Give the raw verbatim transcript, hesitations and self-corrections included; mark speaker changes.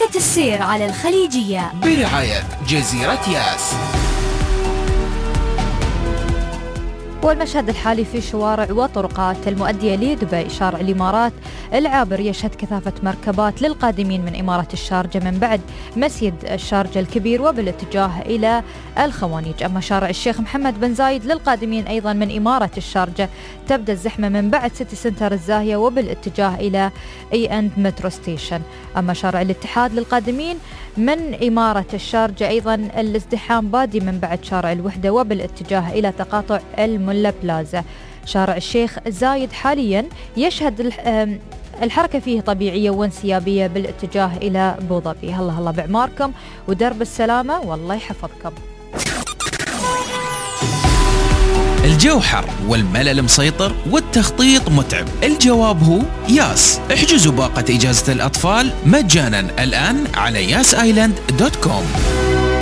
Speaker 1: حركة السير على الخليجية
Speaker 2: برعاية جزيرة ياس.
Speaker 3: والمشهد الحالي في شوارع وطرقات المؤدية لدبي شارع الإمارات العابر يشهد كثافة مركبات للقادمين من إمارة الشارجة من بعد مسجد الشارجة الكبير وبالاتجاه إلى الخوانيج. أما شارع الشيخ محمد بن زايد للقادمين أيضا من إمارة الشارجة تبدأ الزحمة من بعد سيتي سنتر الزاهية وبالاتجاه إلى اي اند مترو ستيشن. أما شارع الاتحاد للقادمين من إمارة الشارجة أيضا الازدحام بادي من بعد شارع الوحدة وبالاتجاه إلى تقاطع الملا بلازا. شارع الشيخ زايد حاليا يشهد الحركة فيه طبيعية وانسيابية بالاتجاه إلى أبو ظبي. الله الله بعماركم ودرب السلامة والله يحفظكم.
Speaker 4: الجو حر والملل مسيطر والتخطيط متعب، الجواب هو ياس. احجزوا باقة إجازة الأطفال مجانا الآن على ياس آيلاند دوت كوم.